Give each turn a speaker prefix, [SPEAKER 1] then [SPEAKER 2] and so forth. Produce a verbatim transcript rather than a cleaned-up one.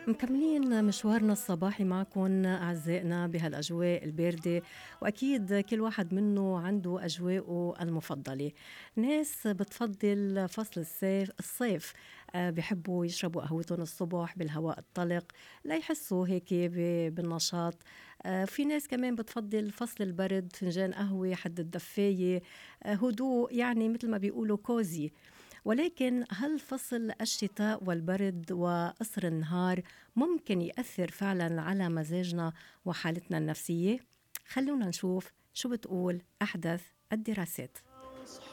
[SPEAKER 1] مكملين مشوارنا الصباحي معكم أعزائنا بهالأجواء الباردة، وأكيد كل واحد منه عنده أجواءه المفضلة. ناس بتفضل فصل الصيف الصيف آه، بيحبوا يشربوا قهوتهم الصبح بالهواء الطلق لا يحسوا هيك ب- بالنشاط. آه، في ناس كمان بتفضل فصل البرد، فنجان قهوة حد الدفاية، آه، هدوء، يعني مثل ما بيقولوا كوزي. ولكن هل فصل الشتاء والبرد وقصر النهار ممكن يأثر فعلا على مزاجنا وحالتنا النفسية؟ خلونا نشوف شو بتقول أحدث الدراسات.